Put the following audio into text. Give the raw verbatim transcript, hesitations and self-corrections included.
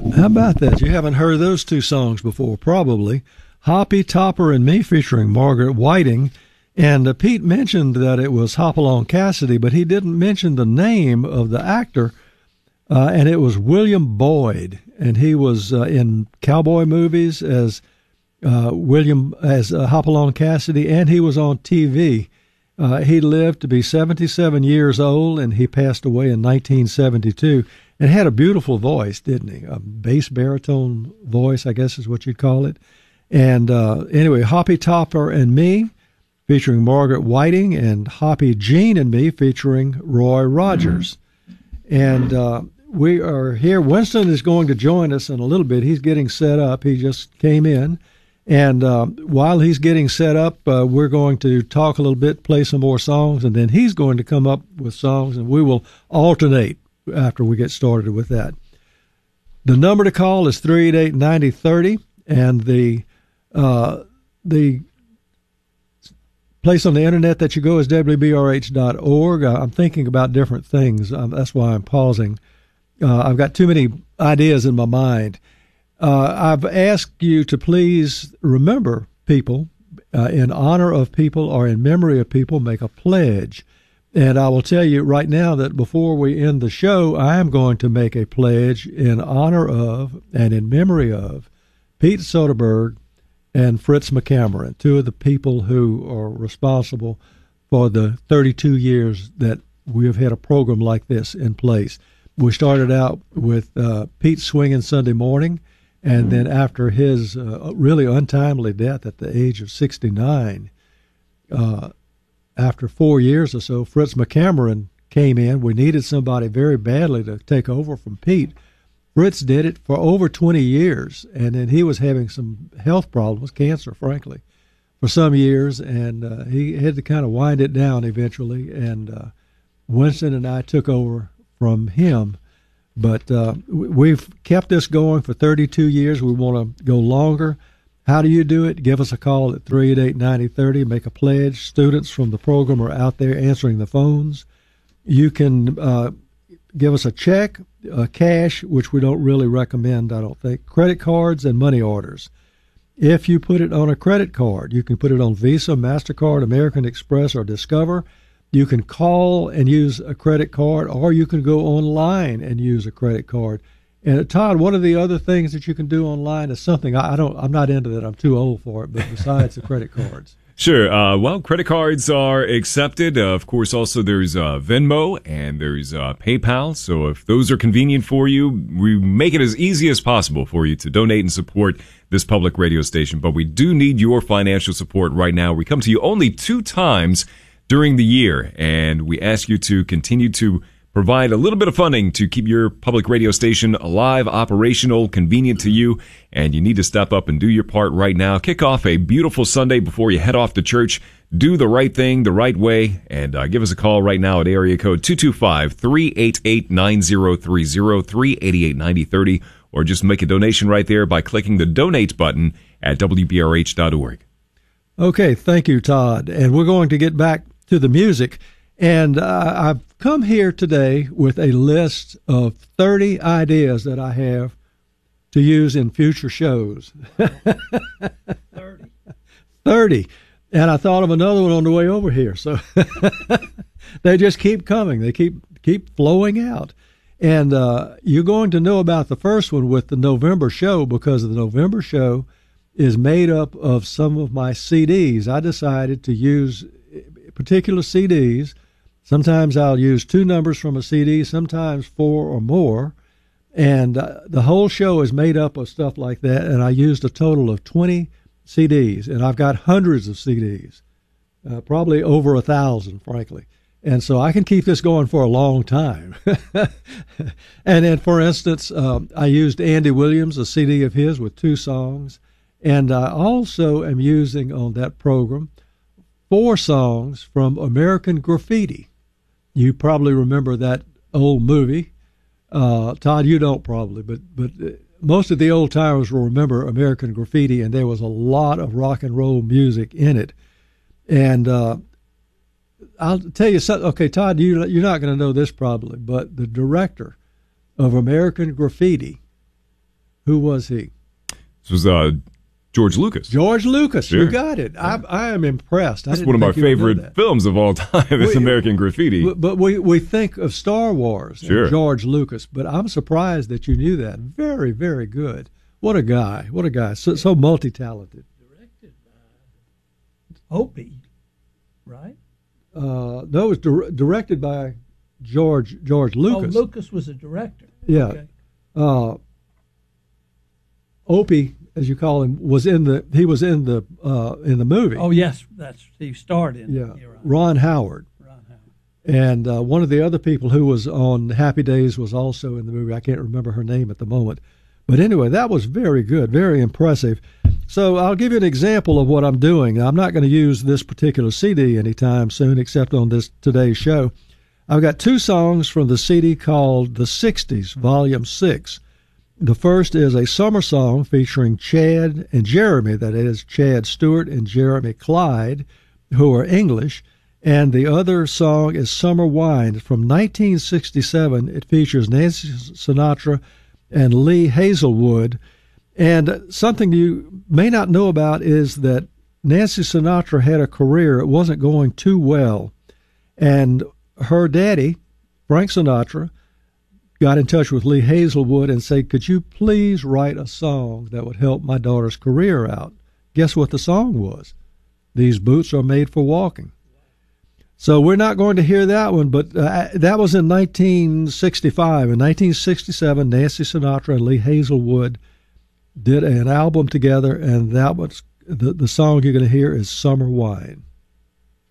How about that? You haven't heard those two songs before, probably. Hoppy, Topper, and Me featuring Margaret Whiting. And uh, Pete mentioned that it was Hopalong Cassidy, but he didn't mention the name of the actor, uh, and it was William Boyd. And he was uh, in cowboy movies as uh, William, as uh, Hopalong Cassidy, and he was on T V. Uh, he lived to be seventy-seven years old, and he passed away in nineteen seventy-two. And had a beautiful voice, didn't he? A bass baritone voice, I guess is what you'd call it. And uh, anyway, Hoppy, Topper, and Me, featuring Margaret Whiting, and Hoppy, Jean, and Me, featuring Roy Rogers. And uh, we are here. Winston is going to join us in a little bit. He's getting set up. He just came in. And uh, while he's getting set up, uh, we're going to talk a little bit, play some more songs, and then he's going to come up with songs, and we will alternate after we get started with that. The number to call is three eight eight, nine zero three zero, and the uh, the place on the internet that you go is w b r h dot org. I'm thinking about different things. Um, that's why I'm pausing. Uh, I've got too many ideas in my mind. Uh, I've asked you to please remember people, uh, in honor of people or in memory of people, make a pledge. And I will tell you right now that before we end the show, I am going to make a pledge in honor of and in memory of Pete Soderberg and Fritz McCameron, two of the people who are responsible for the thirty-two years that we have had a program like this in place. We started out with uh, Pete swinging Sunday morning, and then after his uh, really untimely death at the age of sixty-nine, uh, after four years or so, Fritz McCameron came in. We needed somebody very badly to take over from Pete. Fritz did it for over twenty years, and then he was having some health problems, cancer, frankly, for some years, and uh, he had to kind of wind it down eventually, and uh, Winston and I took over from him. But uh, we've kept this going for thirty-two years. We want to go longer. How do you do it? Give us a call at three eight eight, nine zero three zero. Make a pledge. Students from the program are out there answering the phones. You can uh, give us a check, uh, cash, which we don't really recommend, I don't think, credit cards, and money orders. If you put it on a credit card, you can put it on Visa, MasterCard, American Express, or Discover. You can call and use a credit card, or you can go online and use a credit card. And Todd, one of the other things that you can do online is something I, I don't, I'm not into that. I'm too old for it. But besides the credit cards, sure. Uh, well, credit cards are accepted. Uh, of course, also there's uh, Venmo and there's uh, PayPal. So if those are convenient for you, we make it as easy as possible for you to donate and support this public radio station. But we do need your financial support right now. We come to you only two times during the year, and we ask you to continue to provide a little bit of funding to keep your public radio station alive, operational, convenient to you, and you need to step up and do your part right now. Kick off a beautiful Sunday before you head off to church. Do the right thing the right way, and uh, give us a call right now at area code two two five, three eight eight, nine zero three zero, three eight eight, nine zero three zero, or just make a donation right there by clicking the donate button at w b r h dot org. Okay, thank you, Todd. And we're going to get back to the music. And uh, I've come here today with a list of thirty ideas that I have to use in future shows. thirty. thirty. And I thought of another one on the way over here. So they just keep coming. They keep keep flowing out. And uh, you're going to know about the first one with the November show, because the November show is made up of some of my C Ds. I decided to use particular C Ds. Sometimes I'll use two numbers from a C D, sometimes four or more. And uh, the whole show is made up of stuff like that. And I used a total of twenty C Ds. And I've got hundreds of C Ds, uh, probably over a thousand, frankly. And so I can keep this going for a long time. And then, for instance, uh, I used Andy Williams, a C D of his with two songs. And I also am using on that program four songs from American Graffiti. You probably remember that old movie. Uh, Todd, you don't probably, but but most of the old timers will remember American Graffiti, and there was a lot of rock and roll music in it. And uh, I'll tell you something. Okay, Todd, you, you're not going to know this probably, but the director of American Graffiti Who was he? This was uh, George Lucas. George Lucas. Sure. You got it. I, I am impressed. That's I one of my think you would know favorite that. films of all time is We- American Graffiti. But, but we, we think of Star Wars Sure. and George Lucas, but I'm surprised that you knew that. Very, very good. What a guy. What a guy. So, so multi-talented. Directed by Opie, right? Uh, no, it was dir- directed by George George Lucas. Oh, Lucas was a director. Yeah. Okay. Uh, Opie, as you call him, was in the he was in the uh, in the movie. Oh, yes, that's he starred in. yeah, it. You're right. Ron Howard. Ron Howard. And uh, one of the other people who was on Happy Days was also in the movie. I can't remember her name at the moment. But anyway, that was very good, very impressive. So I'll give you an example of what I'm doing. I'm not going to use this particular C D anytime soon, except on this today's show. I've got two songs from the C D called The sixties, Volume six. The first is a summer song featuring Chad and Jeremy, that is, Chad Stewart and Jeremy Clyde, who are English. And the other song is Summer Wine from nineteen sixty-seven. It features Nancy Sinatra and Lee Hazelwood. And something you may not know about is that Nancy Sinatra had a career. It wasn't going too well. And her daddy, Frank Sinatra, got in touch with Lee Hazelwood and said, could you please write a song that would help my daughter's career out? Guess what the song was? These Boots Are Made for Walking. So we're not going to hear that one, but uh, that was in nineteen sixty-five. In nineteen sixty-seven, Nancy Sinatra and Lee Hazelwood did an album together, and that was the, the song you're going to hear is Summer Wine.